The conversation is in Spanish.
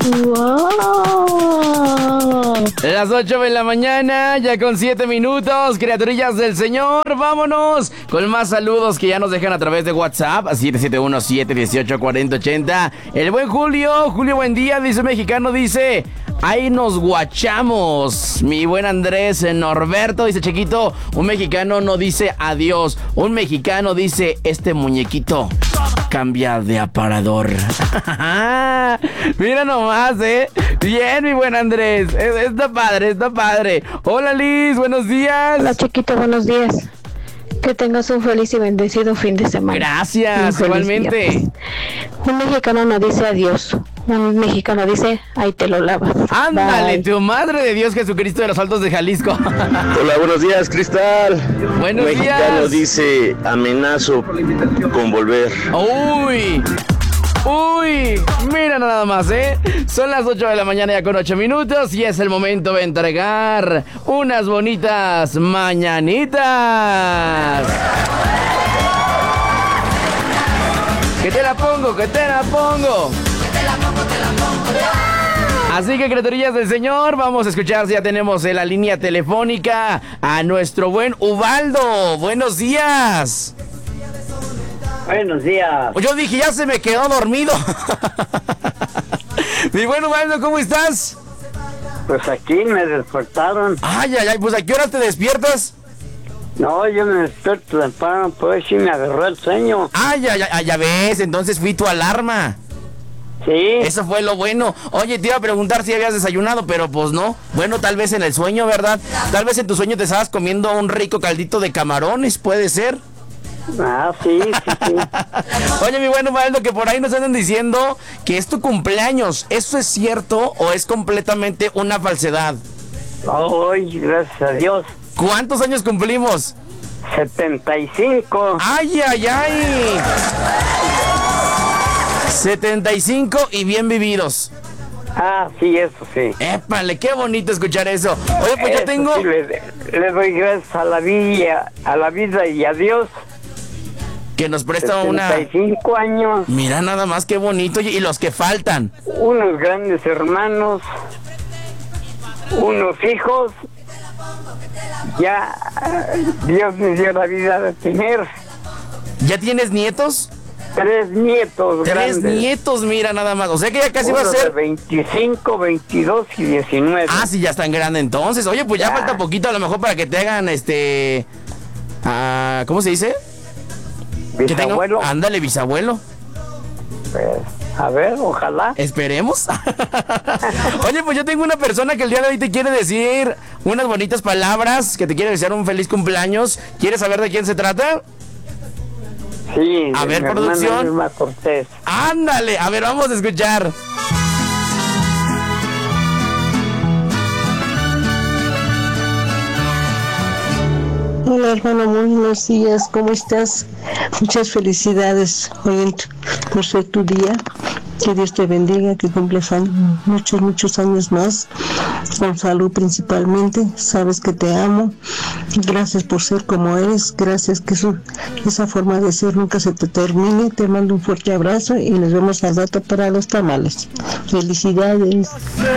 Wow. Las 8 de la mañana, ya con 7 minutos, criaturillas del Señor, vámonos con más saludos que ya nos dejan a través de WhatsApp, a 771-718-4080. El buen Julio, buen día, dice un mexicano, dice, ahí nos guachamos. Mi buen Andrés Norberto, dice Chiquito, un mexicano no dice adiós, un mexicano dice, este muñequito cambia de aparador. Mira nomás, bien, mi buen Andrés. Está padre. Hola, Liz, buenos días. Hola, Chiquito, buenos días. Que tengas un feliz y bendecido fin de semana. Gracias, igualmente. Viernes. Un mexicano no dice adiós. Un mexicano dice, ahí te lo lavas. Ándale, Bye. tu madre de Dios Jesucristo de los Altos de Jalisco. Hola, buenos días, Cristal. Buenos Mexicano días. dice, amenazo con volver. Uy, mira nada más, Son las 8 de la mañana ya con 8 minutos y es el momento de entregar unas bonitas mañanitas. Que te la pongo. Así que, criaturillas del Señor, vamos a escuchar si ya tenemos en la línea telefónica a nuestro buen Ubaldo. Buenos días. Buenos días. Yo dije, ya se me quedó dormido. Mi buen Ubaldo, ¿cómo estás? Pues aquí me despertaron. Ay, pues ¿a qué hora te despiertas? No, yo me despierto temprano, pues sí me agarró el sueño. Ya ves, entonces fui tu alarma. Sí. Eso fue lo bueno. Oye, te iba a preguntar si habías desayunado, pero pues no. Bueno, tal vez en el sueño, ¿verdad? Tal vez en tu sueño te estabas comiendo un rico caldito de camarones, ¿puede ser? Ah, sí. Oye, mi buen Ubaldo, que por ahí nos andan diciendo que es tu cumpleaños. ¿Eso es cierto o es completamente una falsedad? Ay, gracias a Dios. ¿Cuántos años cumplimos? 75. ¡Ay! 75 y bien vividos. Ah, sí, eso sí. ¡Épale! ¡Qué bonito escuchar eso! Oye, pues yo tengo... Sí, le doy gracias a la vida y a Dios. Que nos presta 75 años. Mira nada más qué bonito. Y los que faltan. Unos grandes hermanos. Unos hijos. Ya Dios me dio la vida de tener. ¿Ya tienes nietos? 3 nietos grandes. 3 nietos, mira nada más. O sea que ya casi Uno va a ser... de 25, 22 y 19. Ah, sí, ya están grandes entonces. Oye, pues ya falta poquito a lo mejor para que te hagan ¿cómo se dice? Bisabuelo. Ándale, bisabuelo. Pues, a ver, ojalá. Esperemos. Oye, pues yo tengo una persona que el día de hoy te quiere decir unas bonitas palabras, que te quiere desear un feliz cumpleaños. ¿Quieres saber de quién se trata? Sí. A ver, mi producción. hermana Irma Cortés. Ándale, a ver, vamos a escuchar. Hola hermano, muy buenos días, ¿cómo estás? Muchas felicidades hoy por ser tu día, que Dios te bendiga, que cumplas muchos años más, con salud principalmente, sabes que te amo, gracias por ser como eres, gracias que esa forma de ser nunca se te termine, te mando un fuerte abrazo y nos vemos al rato para los tamales. Felicidades.